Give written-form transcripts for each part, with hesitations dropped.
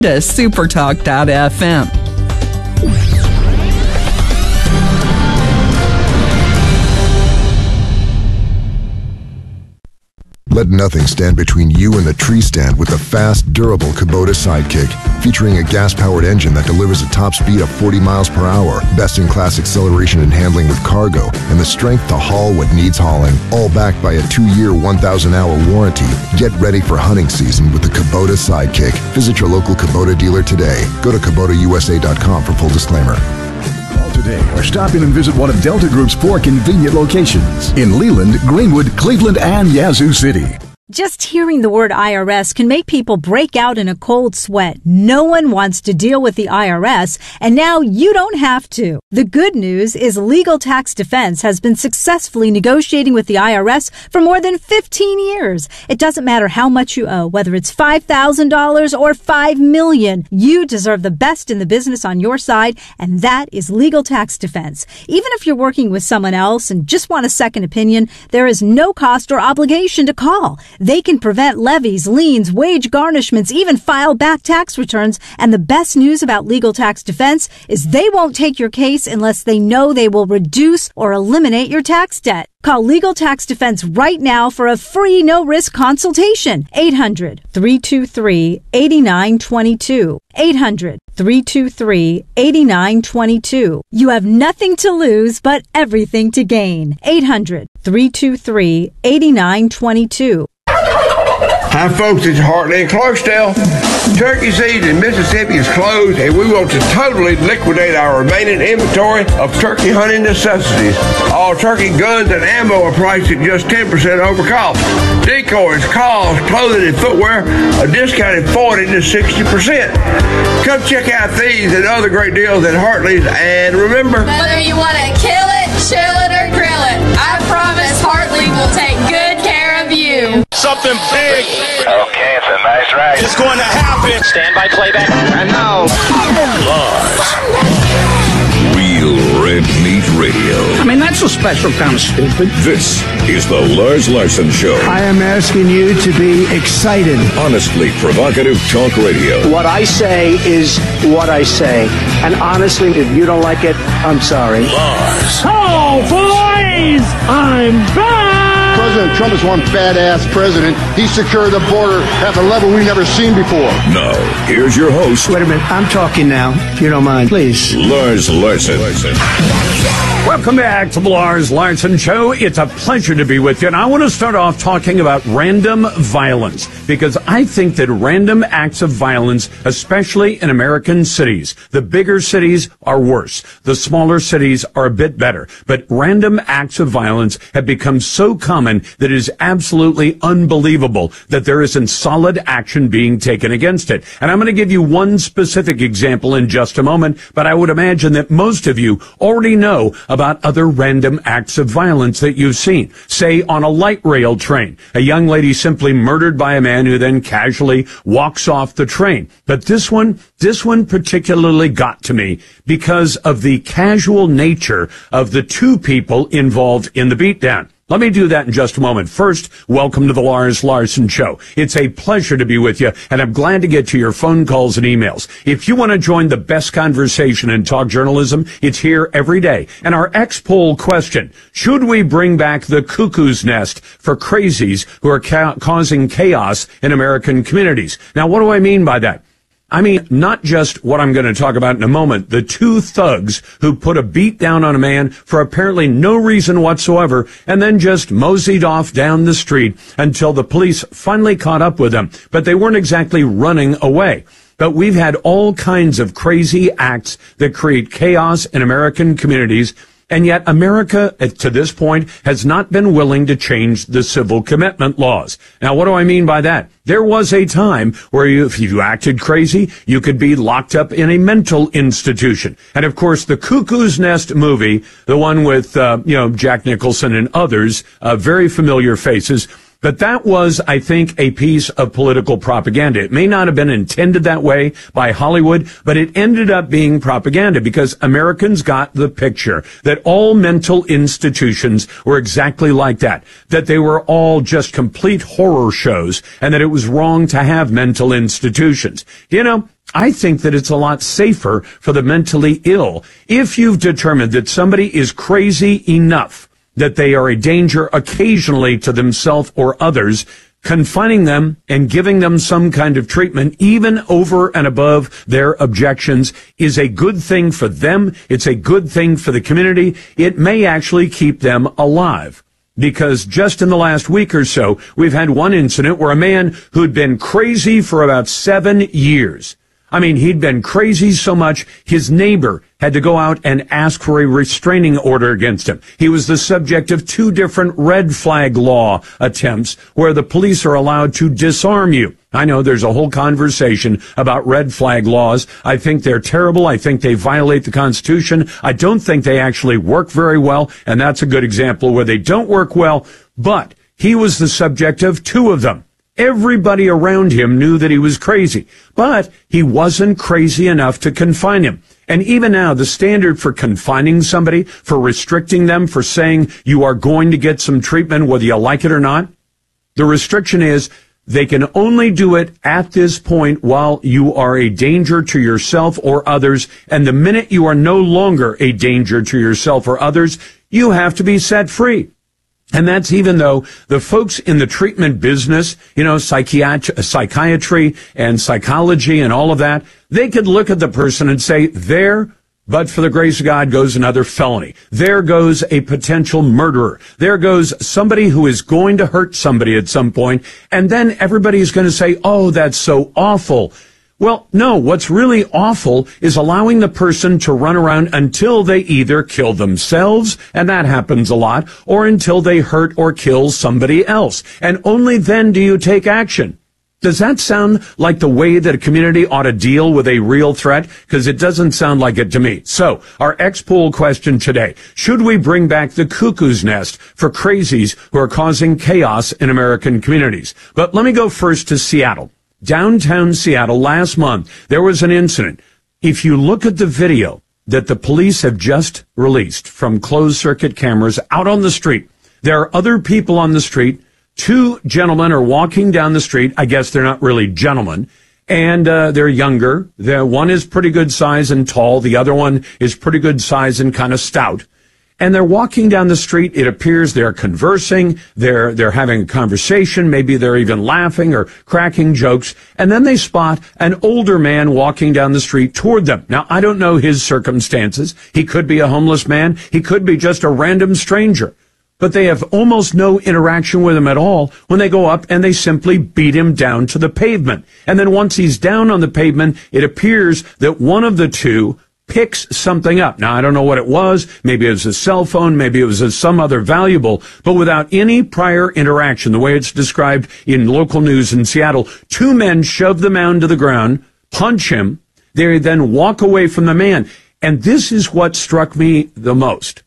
to supertalk.fm. Let nothing stand between you and the tree stand with the fast, durable Kubota Sidekick. Featuring a gas-powered engine that delivers a top speed of 40 miles per hour, best-in-class acceleration and handling with cargo, and the strength to haul what needs hauling. All backed by a 2-year, 1,000-hour warranty. Get ready for hunting season with the Kubota Sidekick. Visit your local Kubota dealer today. Go to KubotaUSA.com for full disclaimer. Today, or stop in and visit one of Delta Group's 4 convenient locations in Leland, Greenwood, Cleveland, and Yazoo City. Just hearing the word IRS can make people break out in a cold sweat. No one wants to deal with the IRS, and now you don't have to. The good news is Legal Tax Defense has been successfully negotiating with the IRS for more than 15 years. It doesn't matter how much you owe, whether it's $5,000 or $5 million. You deserve the best in the business on your side, and that is Legal Tax Defense. Even if you're working with someone else and just want a second opinion, there is no cost or obligation to call. They can prevent levies, liens, wage garnishments, even file back tax returns. And the best news about Legal Tax Defense is they won't take your case unless they know they will reduce or eliminate your tax debt. Call Legal Tax Defense right now for a free no-risk consultation. 800-323-8922. 800-323-8922. You have nothing to lose but everything to gain. 800-323-8922. Hi folks, it's Hartley in Clarksdale. Turkey season in Mississippi is closed and we want to totally liquidate our remaining inventory of turkey hunting necessities. All turkey guns and ammo are priced at just 10% over cost. Decoys, calls, clothing, and footwear are discounted 40 to 60%. Come check out these and other great deals at Hartley's, and remember, whether you want to kill it, chill it, or grill it, I promise Hartley will take good care of you. Something big. Okay, it's a nice ride. It's going to happen. Stand by playback. And now, Lars. Real Red Meat Radio. I mean, that's a special kind of stupid. This is the Lars Larson Show. I am asking you to be excited. Honestly provocative talk radio. What I say is what I say. And honestly, if you don't like it, I'm sorry. Lars. Oh, boys! I'm back! President Trump is one badass president. He secured the border at the level we've never seen before. Now, here's your host. Wait a minute. I'm talking now, if you don't mind. Please. Lars Larson. Welcome back to the Lars Larson Show. It's a pleasure to be with you. And I want to start off talking about random violence, because I think that random acts of violence, especially in American cities, the bigger cities are worse. The smaller cities are a bit better. But random acts of violence have become so common that it is absolutely unbelievable that there isn't solid action being taken against it. And I'm going to give you one specific example in just a moment, but I would imagine that most of you already know about other random acts of violence that you've seen. Say on a light rail train, a young lady simply murdered by a man who then casually walks off the train. But this one particularly got to me because of the casual nature of the two people involved in the beatdown. Let me do that in just a moment. First, welcome to the Lars Larson Show. It's a pleasure to be with you, and I'm glad to get to your phone calls and emails. If you want to join the best conversation in talk journalism, it's here every day. And our X-Poll question, should we bring back the cuckoo's nest for crazies who are causing chaos in American communities? Now, what do I mean by that? I mean, not just what I'm going to talk about in a moment, the two thugs who put a beat down on a man for apparently no reason whatsoever and then just moseyed off down the street until the police finally caught up with them. But they weren't exactly running away. But we've had all kinds of crazy acts that create chaos in American communities. And yet America, to this point, has not been willing to change the civil commitment laws. Now, what do I mean by that? There was a time where if you acted crazy, you could be locked up in a mental institution. And of course, the Cuckoo's Nest movie, the one with, Jack Nicholson and others, very familiar faces. But that was, I think, a piece of political propaganda. It may not have been intended that way by Hollywood, but it ended up being propaganda because Americans got the picture that all mental institutions were exactly like that they were all just complete horror shows, and that it was wrong to have mental institutions. You know, I think that it's a lot safer for the mentally ill if you've determined that somebody is crazy enough that they are a danger occasionally to themselves or others. Confining them and giving them some kind of treatment, even over and above their objections, is a good thing for them. It's a good thing for the community. It may actually keep them alive. Because just in the last week or so, we've had one incident where a man who'd been crazy for about 7 years, I mean, he'd been crazy so much, his neighbor had to go out and ask for a restraining order against him. He was the subject of 2 different red flag law attempts where the police are allowed to disarm you. I know there's a whole conversation about red flag laws. I think they're terrible. I think they violate the Constitution. I don't think they actually work very well, and that's a good example where they don't work well, but he was the subject of 2 of them. Everybody around him knew that he was crazy, but he wasn't crazy enough to confine him. And even now, the standard for confining somebody, for restricting them, for saying you are going to get some treatment whether you like it or not, the restriction is they can only do it at this point while you are a danger to yourself or others, and the minute you are no longer a danger to yourself or others, you have to be set free. And that's even though the folks in the treatment business, you know, psychiatry and psychology and all of that, they could look at the person and say, there, but for the grace of God, goes another felony. There goes a potential murderer. There goes somebody who is going to hurt somebody at some point. And then everybody's going to say, oh, that's so awful. Well, no, what's really awful is allowing the person to run around until they either kill themselves, and that happens a lot, or until they hurt or kill somebody else. And only then do you take action. Does that sound like the way that a community ought to deal with a real threat? Because it doesn't sound like it to me. So, our X-Poll question today: should we bring back the cuckoo's nest for crazies who are causing chaos in American communities? But let me go first to Seattle. Downtown Seattle last month, there was an incident. If you look at the video that the police have just released from closed-circuit cameras out on the street, there are other people on the street. 2 gentlemen are walking down the street. I guess they're not really gentlemen. And they're younger. One is pretty good size and tall. The other one is pretty good size and kind of stout. And they're walking down the street. It appears they're conversing. They're having a conversation. Maybe they're even laughing or cracking jokes. And then they spot an older man walking down the street toward them. Now, I don't know his circumstances. He could be a homeless man. He could be just a random stranger. But they have almost no interaction with him at all when they go up and they simply beat him down to the pavement. And then once he's down on the pavement, it appears that one of the 2 picks something up. Now, I don't know what it was. Maybe it was a cell phone. Maybe it was some other valuable. But without any prior interaction, the way it's described in local news in Seattle, 2 men shove the man to the ground, punch him. They then walk away from the man. And this is what struck me the most.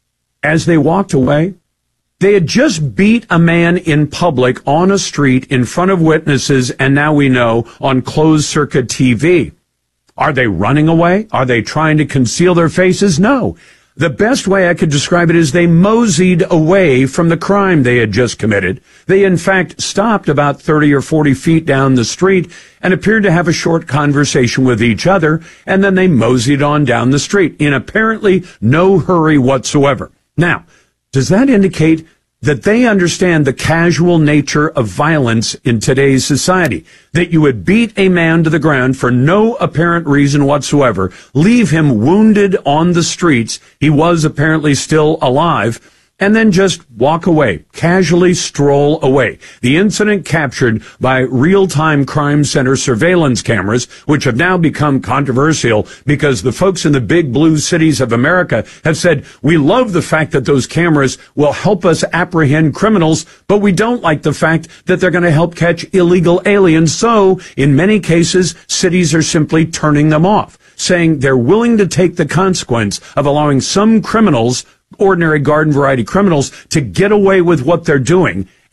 As they walked away, they had just beat a man in public on a street in front of witnesses, and now we know on closed-circuit TV. Are they running away? Are they trying to conceal their faces? No. The best way I could describe it is they moseyed away from the crime they had just committed. They, in fact, stopped about 30 or 40 feet down the street and appeared to have a short conversation with each other, and then they moseyed on down the street in apparently no hurry whatsoever. Now, does that indicate that they understand the casual nature of violence in today's society? That you would beat a man to the ground for no apparent reason whatsoever, leave him wounded on the streets, he was apparently still alive, and then just walk away, casually stroll away. The incident captured by real-time crime center surveillance cameras, which have now become controversial because the folks in the big blue cities of America have said, we love the fact that those cameras will help us apprehend criminals, but we don't like the fact that they're going to help catch illegal aliens. So, in many cases, cities are simply turning them off, saying they're willing to take the consequence of allowing some criminals, ordinary garden variety criminals, to get away with what they're doing,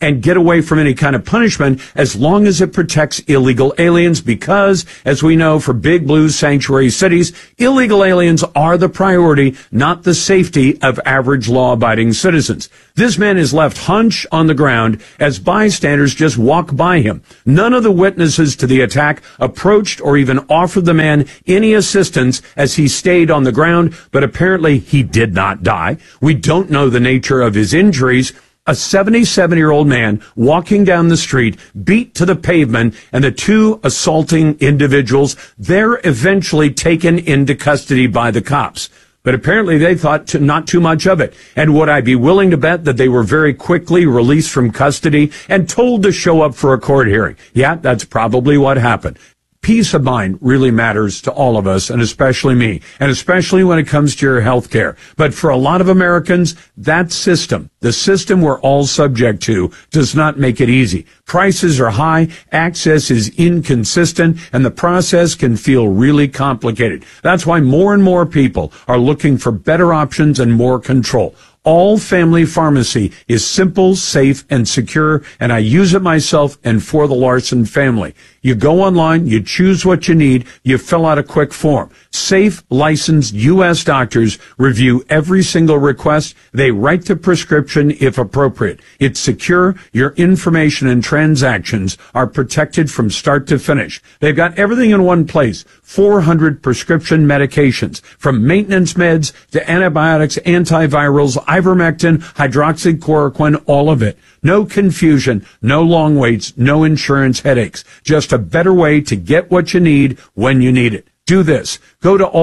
and get away from any kind of punishment as long as it protects illegal aliens, because, as we know, for big blue sanctuary cities, illegal aliens are the priority, not the safety of average law-abiding citizens. This man is left hunched on the ground as bystanders just walk by him. None of the witnesses to the attack approached or even offered the man any assistance as he stayed on the ground, but apparently he did not die. We don't know the nature of his injuries. A 77-year-old man walking down the street, beat to the pavement, and the two assaulting individuals, they're eventually taken into custody by the cops. But apparently they thought not too much of it. And would I be willing to bet that they were very quickly released from custody and told to show up for a court hearing? Yeah, that's probably what happened. Peace of mind really matters to all of us, and especially me, and especially when it comes to your health care. But for a lot of Americans, that system, the system we're all subject to, does not make it easy. Prices are high, access is inconsistent, and the process can feel really complicated. That's why more and more people are looking for better options and more control. All Family Pharmacy is simple, safe, and secure, and I use it myself and for the Larson family. You go online, you choose what you need, you fill out a quick form. Safe, licensed U.S. doctors review every single request. They write the prescription if appropriate. It's secure. Your information and transactions are protected from start to finish. They've got everything in one place. 400 prescription medications, from maintenance meds to antibiotics, antivirals, ivermectin, hydroxychloroquine, all of it. No confusion, no long waits, no insurance headaches. Just a better way to get what you need when you need it. Do this. Go to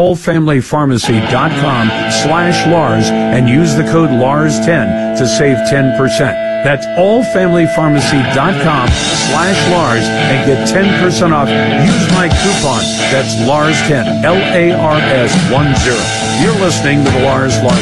allfamilypharmacy.com/Lars and use the code LARS10 to save 10%. That's allfamilypharmacy.com/Lars and get 10% off. Use my coupon. That's LARS10, LARS10. You're listening to the Lars